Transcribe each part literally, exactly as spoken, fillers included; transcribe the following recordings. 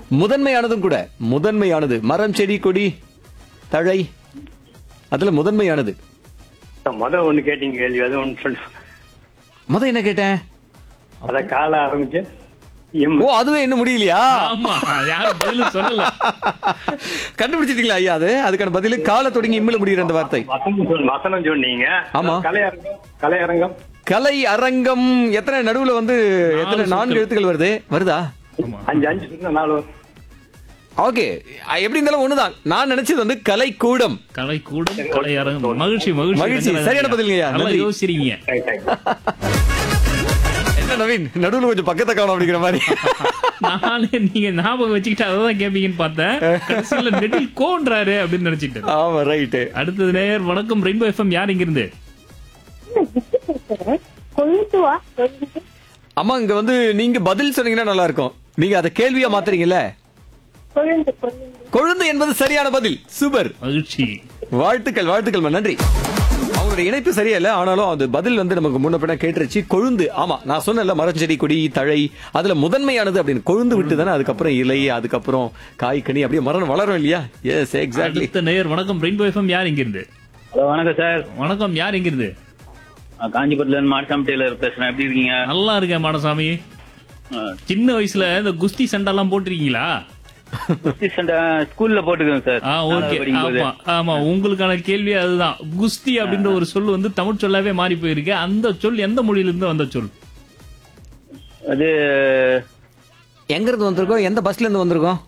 முதன்மையானதும் கூட. முதன்மையானது மரம், செடி, கொடி, தழை, அதுல முதன்மையானது. முத ஒண்ணு கேட்டீங்க கேள்வி, அது ஒண்ணு சொல்லு. முத என்ன கேட்டேன்? அத கால ஆரம்பிச்சு எம். ஓ, அதுவே இன்னும் முடியலையா? ஆமா, யாரும் பதில் சொல்லல. கண்டுபிடிச்சிட்டீங்களா ஐயா? அது அதுக்கான பதிலு கால தொடங்கி இம்மில முடிகிற அந்த வார்த்தை. வசனம் சொல்- வசனம் சொன்னீங்க. ஆமா. கலையரங்கம். கலையரங்கம். கலை அரங்கம். எத்தனை நடுவுல வந்து எத்தனை நாலு நான்கு சொற்கள். எழுத்துக்கள் வருது? வருதா? ஆமா. அஞ்சு அஞ்சு சொன்னா நாலு வரும். ஓகே, எப்படி இருந்தாலும் ஒண்ணுதான். நான் நினைச்சது வந்து கலைக்கூடம். கலை கூடம், கலை அரங்கம். மகிழ்ச்சி மகிழ்ச்சி மகிழ்ச்சி. ரங்கராஜன் சரியான ஐயா. பதிலுங்கய்யா. நல்லா நன்றி. யோசிக்கிறீங்க. Right, right. என்ன நவீன், நடுவுல கொஞ்சம் பக்கத்தை காணும் அப்படிங்கிற மாதிரி. நானே நீங்க ஞாபகம் வச்சுக்கிட்டு அதான் கேப்பீங்கன்னு பார்த்தேன். கடைசியில நெட்டில் கோன்றாரு அப்படின்னு நினைச்சிட்டேன். ஆமா, ரைட்டு. அடுத்தது நேயர் வணக்கம் ரெயின்போ எஃப்எம். யார் இங்க இருந்து? கொழுந்துவா கொழுந்து அம்மா, இங்க வந்து நீங்க பதில் சொன்னீங்கன்னா நல்லா இருக்கும். நீங்க அதை கேள்வியா மாத்துறீங்கல்ல. கொழுந்து கொழுந்து கொழுந்து என்பது சரியான பதில். சூப்பர். மகிழ்ச்சி. வாழ்த்துக்கள், வாழ்த்துக்கள், நன்றி. அவங்களோட இணைப்பு சரியா இல்ல, ஆனாலும் அது பதில் வந்து நமக்கு முன்ன பின்ன கேட்டுருச்சு. கொழுந்து. ஆமா, நான் சொன்னேன்ல, மரச்செடி, கொடி, தழை, அதுல முதன்மையானது அப்படின்னு. கொழுந்து விட்டு தானே அதுக்கப்புறம் இலை, அதுக்கப்புறம் காய், கனி, அப்படியே மரம் வளரும் இல்லையா? S, exactly. அடுத்த நேயர் வணக்கம் ரெயின்போ எஃப்எம். யார் இங்க இருந்து? ஹலோ, வணக்கம் சார். வணக்கம், யார் இங்க இருந்து? நான் காஞ்சிபுரத்துல இருந்து மார்சாம் டெய்லர் பேசுறேன். எப்படி இருக்கீங்க? நல்லா இருக்கேன் மாடசாமி. ஆ, சின்ன வயசுல இந்த குஸ்தி சண்டை எல்லாம் போட்டிருக்கீங்களா? குஸ்தி சண்டை ஸ்கூல்ல போட்டுக்கோங்க சார். ஆ, ஓகே. நாலாவது படிக்கும்போது. ஆமா ஆமா, உங்களுக்கான கேள்வி அதுதான். குஸ்தி அப்படின்ற ஒரு சொல் வந்து தமிழ் சொல்லாவே மாறி போயிருக்கு. அந்த சொல் எந்த மொழியில இருந்து வந்த சொல்? அது எங்க இருந்து வந்திருக்கோம்? எந்த பஸ்ல இருந்து வந்திருக்கோம்?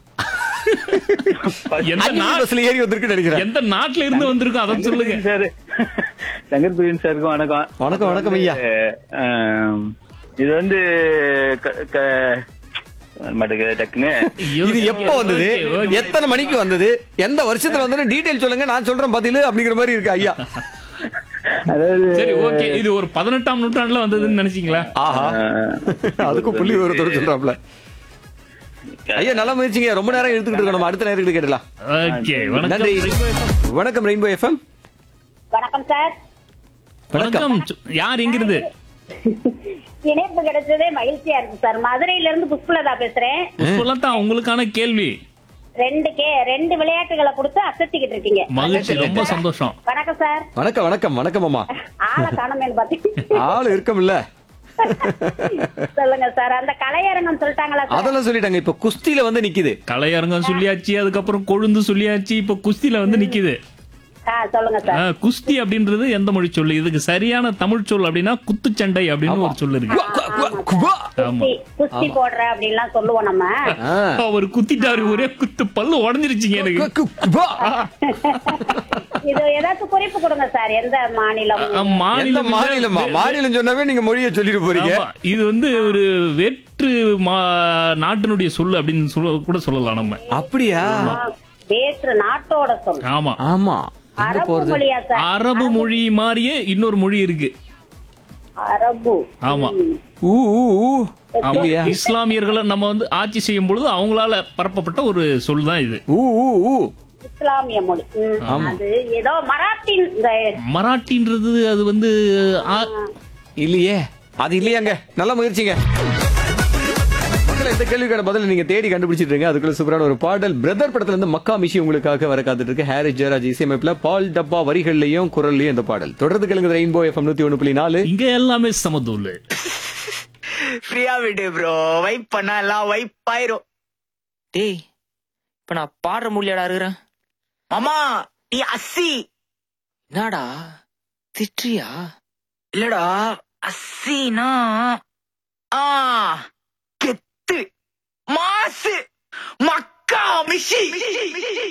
எந்த நா- பஸ்ல ஏறி வந்திருக்கு நினைக்கிறேன். எந்த நாட்டுல இருந்து வந்திருக்கோம் அதை சொல்லுங்க. சார், சங்கர் பிரியன் சாருக்கும் வணக்கம். வணக்கம், வணக்கம் ஐயா. ஆ, இது வந்து க- க- மாட்டுக்கு டக்குன்னு இது எப்ப வந்தது? Okay, okay. எத்தனை மணிக்கு வந்தது? எந்த வருஷத்துல வந்தது? டீடைல் சொல்லுங்க, நான் சொல்றேன் பதில் அப்படிங்கிற மாதிரி இருக்கு ஐயா. அதாவது சரி, ஓகே. இது ஒரு பதினெட்டாம் நூற்றாண்டுல வந்ததுன்னு நினைச்சீங்களா? ஆஹா, அதுக்கும் புள்ளி விவரத்தோட சொல்றாப்ல. ஐயா, நல்ல முயற்சிங்க. ரொம்ப நேரம் எடுத்துக்கிட்டு இருக்கோம். நம்ம அடுத்த நேரத்துக்கு கேட்டலாம். ஓகே, வணக்கம் நன்றி. Rainbow FM. வணக்கம் ரெயின்போ எஃப்எம். வணக்கம் சார். வணக்கம். யார் எங்க இருந்து? இணைப்பு கிடைச்சதே மகிழ்ச்சியா இருக்கு சார். மதுரையில இருந்து புஷ்பலதா பேசுறேன். சொல்லத்தான் உங்களுக்கான கேள்வி. ரெண்டு கே ரெண்டு விளையாட்டுகளை கொடுத்து அசத்திக்கிட்டு இருக்கீங்க. மகிழ்ச்சி, ரொம்ப சந்தோஷம். வணக்கம் சார். வணக்கம், வணக்கம், வணக்கம் அம்மா. ஆளை காணமேன்னு பாத்தீங்க. ஆள் இருக்கமில்ல. சொல்லுங்க சார். அந்த கலையரங்கம் சொல்லிட்டாங்களா சார்? அதெல்லாம் சொல்லிட்டாங்க. இப்ப குஸ்தியில வந்து நிக்குது. கலையரங்கம் சொல்லியாச்சு, அதுக்கப்புறம் கொழுந்து சொல்லியாச்சு, இப்ப குஸ்தில வந்து நிக்குது. ஆ, சொல்லுங்க ஆ, சார். குஸ்தி அப்படின்றது எந்த மொழி சொல்லு? இதுக்கு சரியான தமிழ் சொல் அப்படின்னா குத்துச்சண்டை அப்படின்னு ஒரு சொல் இருக்கு. ஆமா. குஸ்தி குஸ்தி போடுற அப்படின்லாம் சொல்லுவோம் நம்ம. ஆ. அவர் குத்திட்டாரு, ஒரே குத்து பல்லு உடஞ்சிருச்சுங்க எனக்கு. இது ஏதாச்சும் குறிப்பு கொடுங்க சார். எந்த மாநிலம்? ஆ, எந்த மாநிலம் மாநிலமா? மாநிலம் சொன்னாவே நீங்க மொழியை சொல்லிட்டு போறீங்க. ஆமா, இது வந்து ஒரு வேற்று மா- நாட்டினுடைய சொல்லு அப்படின்னு சொல்ல கூட சொல்லலாம் நம்ம. அப்படியா? ஆ, வேற்று நாட்டோட சொல். ஆமா, ஆமா. எங்க அரபு போறது? மொழியா சார்? அரபு மொழி மாதிரியே இன்னொரு மொழி இருக்கு. அரபு. ஆமா ஊ, ஊ, ஊ. ஆமா. இல்லையா? இஸ்லாமியர்களை நம்ம வந்து ஆட்சி செய்யும் பொழுது அவங்களால பரப்பப்பட்ட ஒரு சொல் தான் இது. ஊ, ஊ, ஊ. இஸ்லாமிய மொழி. ம், அது ஏதோ மராட்டின் இந்த மராட்டின்றது அது வந்து ஆ- இல்லையே, அது இல்லையாங்க. நல்ல முயற்சிங்க. மக்களே, இந்த கேள்விக்கான பதில் நீங்க தேடி கண்டுபிடிச்சிட்டு இருக்கீங்க. அதுக்குள்ள சூப்பரான ஒரு பாடல் பிரதர் படத்துல இருந்து மக்கா மிஷி உங்களுக்காக வர காத்துட்டு இருக்கு. ஹாரிஸ் ஜெயராஜ் இசையமைப்புல பால் டப்பா வரிகள்லயும் குரல்லையும் இந்த பாடல். தொடர்ந்து கேளுங்க. ரெயின்போ எஃப்எம் நூத்தி ஒண்ணு புள்ளி நாலு. இங்க எல்லாமே சமதூள். ஃப்ரீயா விடு ப்ரோ. வைப் பண்ணா எல்லாம் வைப் ஆயிரும். டேய், இப்ப நான் பாடுற முடியலடா இருக்கிறேன். மாமா, நீ அஸ்ஸி. என்னடா திட்றியா? இல்லடா, அஸ்ஸினா ஆ கெத்து மாசு மக்கா மிஷி.